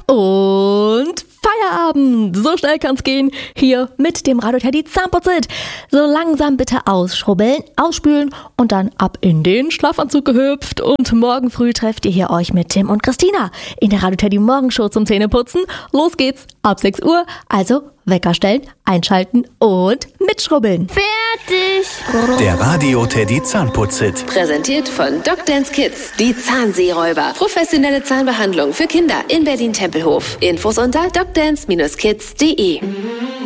Und Feierabend! So schnell kann's gehen. Hier mit dem Radio Teddy Zahnputzit. So langsam bitte ausschrubbeln, ausspülen und dann ab in den Schlafanzug gehüpft. Und morgen früh trefft ihr hier euch mit Tim und Christina in der Radio Teddy Morgenshow zum Zähneputzen. Los geht's ab 6 Uhr. Also Wecker stellen, einschalten und mitschrubbeln. Fertig! Der Radio Teddy Zahnputzit. Präsentiert von Dance Kids, die Zahnseeräuber. Professionelle Zahnbehandlung für Kinder in Berlin-Tempelhof. Infos unter dance-kids.de.